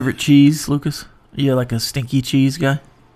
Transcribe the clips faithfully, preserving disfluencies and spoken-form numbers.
Favorite cheese, Lucas? Are you like a stinky cheese guy?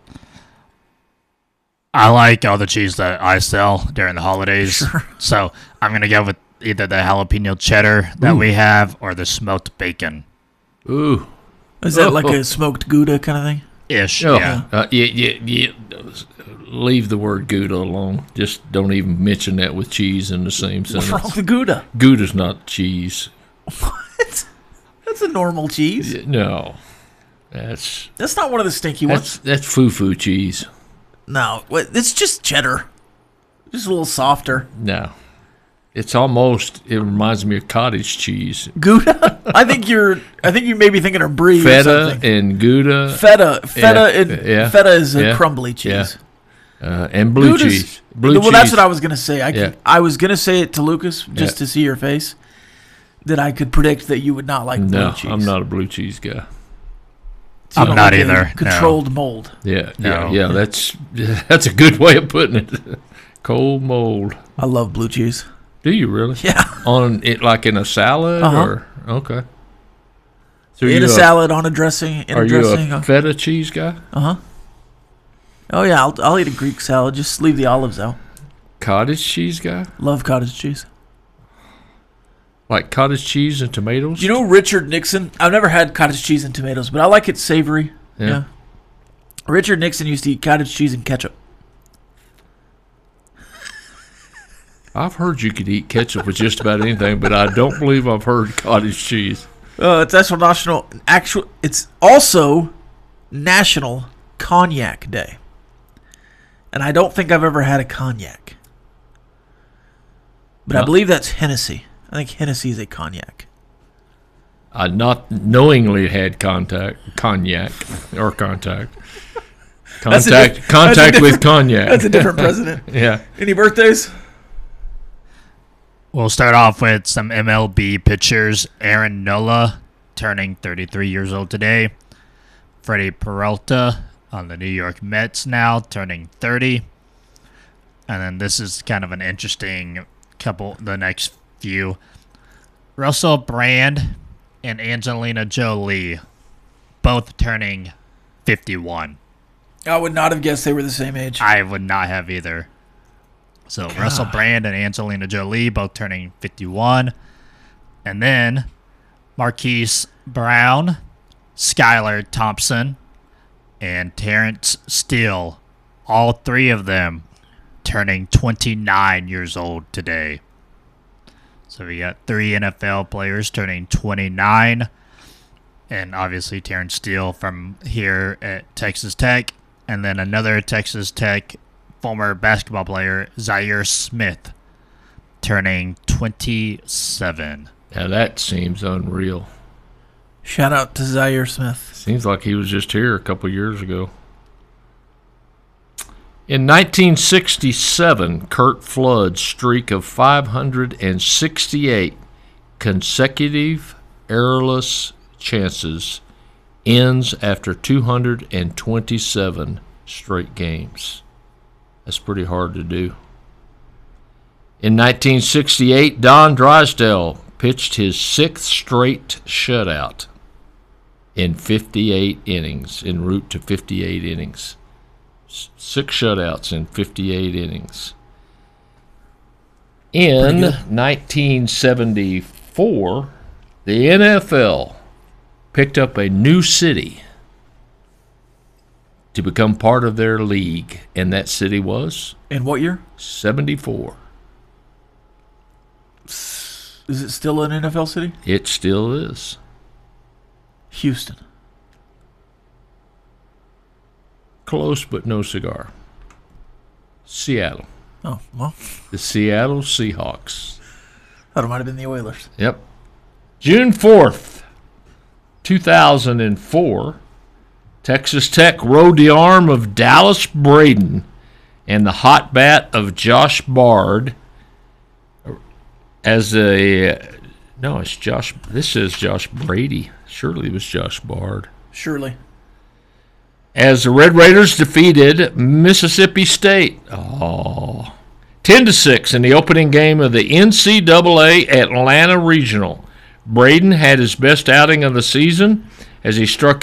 I like all the cheese that I sell during the holidays. Sure. So I'm going to go with either the jalapeno cheddar that Ooh. we have or the smoked bacon. Ooh. Is that Oh. like a smoked Gouda kind of thing? Ish, Oh, yeah. uh, yeah, yeah, yeah. Leave the word Gouda alone. Just don't even mention that with cheese in the same What's wrong sentence. with Gouda? Gouda's not cheese. What? That's a normal cheese. Yeah, No. That's That's not one of the stinky that's ones. that's foo-foo cheese. No, what- it's just cheddar. Just a little softer. No. It's almost, it reminds me of cottage cheese. Gouda? I think you're. I think you may be thinking of brie or Feta something. and Gouda Feta, feta, Yeah, and yeah, feta is a yeah, crumbly cheese. uh, and blue Gouda's- cheese. Blue well, cheese. that's what I was gonna say. I can, Yeah. I was gonna say it to Lucas just Yeah. to see your face. That I could predict that you would not like blue No, cheese. I'm not a blue cheese guy. So you I'm don't not like a either, no. Controlled mold. Yeah, No. yeah, yeah. That's that's a good way of putting it. Cold mold. I love blue cheese. Do you really? Yeah, On it like in a salad Uh-huh. or okay. So in you a salad, on a dressing, in Are a you dressing. a feta cheese guy? Uh huh. Oh yeah, I'll, I'll eat a Greek salad. Just leave the olives out. Cottage cheese guy? Love cottage cheese. Like cottage cheese and tomatoes? Do you know Richard Nixon? I've never had cottage cheese and tomatoes, but I like it savory. Yeah. Yeah. Richard Nixon used to eat cottage cheese and ketchup. I've heard you could eat ketchup with just about anything, but I don't believe I've heard cottage cheese. Uh, it's actual national actual. It's also National Cognac Day, and I don't think I've ever had a cognac. But I No. believe that's Hennessy. I think Hennessy is a cognac. I not knowingly had contact cognac or contact. That's a Contact diff- contact that's a with different- cognac. That's a different president. yeah. Any birthdays? We'll start off with some M L B pitchers. Aaron Nola, turning thirty-three years old today. Freddie Peralta on the New York Mets now, turning thirty. And then this is kind of an interesting couple, the next few. Russell Brand and Angelina Jolie, both turning fifty-one. I would not have guessed they were the same age. I would not have either. So Russell Brand and Angelina Jolie both turning fifty-one. And then Marquise Brown, Skylar Thompson, and Terrence Steele, all three of them turning twenty-nine years old today. So we got three N F L players turning twenty-nine. And obviously Terrence Steele from here at Texas Tech. And then another Texas Tech former basketball player, Zaire Smith, turning twenty-seven. Now that seems unreal. Shout out to Zaire Smith. Seems like he was just here a couple years ago. In nineteen sixty-seven, Curt Flood's streak of five hundred sixty-eight consecutive errorless chances ends after two hundred twenty-seven straight games. That's pretty hard to do. In nineteen sixty-eight, Don Drysdale pitched his sixth straight shutout in fifty-eight innings, en route to fifty-eight innings. S- Six shutouts in fifty-eight innings. In nineteen seventy-four, the N F L picked up a new city to become part of their league, and that city was In what year? seventy-four. Is it still an N F L city? It still is. Houston. Close, but no cigar. Seattle. Oh, well, The Seattle Seahawks. thought it might have been the Oilers. Yep. June fourth, two thousand four, Texas Tech rode the arm of Dallas Braden and the hot bat of Josh Bard as a... No, it's Josh... This is Josh Brady. Surely it was Josh Bard. Surely. As the Red Raiders defeated Mississippi State. Oh. ten to six in the opening game of the N C double A Atlanta Regional. Braden had his best outing of the season as he struck